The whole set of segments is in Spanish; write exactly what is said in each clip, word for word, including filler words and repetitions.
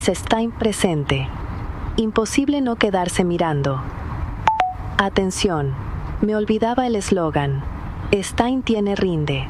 Stein presente. Imposible no quedarse mirando. Atención, me olvidaba el eslogan. Stein tiene rinde.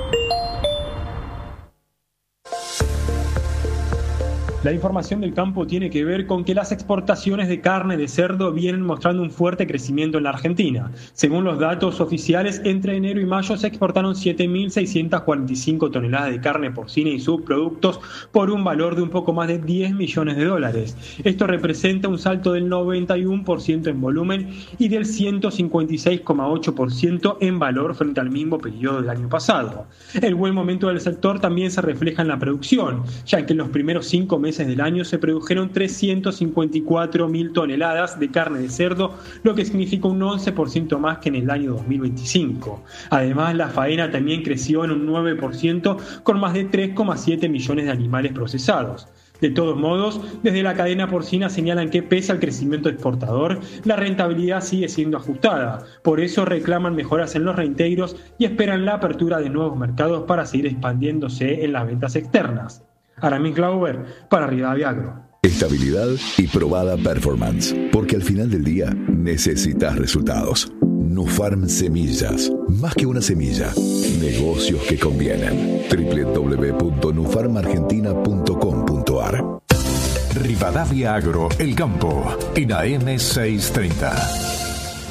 La información del campo tiene que ver con que las exportaciones de carne de cerdo vienen mostrando un fuerte crecimiento en la Argentina. Según los datos oficiales, entre enero y mayo se exportaron siete mil seiscientas cuarenta y cinco toneladas de carne porcina y subproductos por un valor de un poco más de diez millones de dólares. Esto representa un salto del noventa y uno por ciento en volumen y del ciento cincuenta y seis coma ocho por ciento en valor frente al mismo periodo del año pasado. El buen momento del sector también se refleja en la producción, ya que en los primeros cinco meses del año se produjeron trescientas cincuenta y cuatro mil toneladas de carne de cerdo, lo que significa un once por ciento más que en el año dos mil veinticinco. Además, la faena también creció en un nueve por ciento con más de tres coma siete millones de animales procesados. De todos modos, desde la cadena porcina señalan que pese al crecimiento exportador, la rentabilidad sigue siendo ajustada. Por eso reclaman mejoras en los reintegros y esperan la apertura de nuevos mercados para seguir expandiéndose en las ventas externas. Aramis Glauber para Rivadavia Agro. Estabilidad y probada performance, porque al final del día necesitas resultados. Nufarm Semillas, más que una semilla, negocios que convienen. doble u doble u doble u punto nufarm argentina punto com punto a r. Rivadavia Agro, El Campo, en A M seiscientos treinta.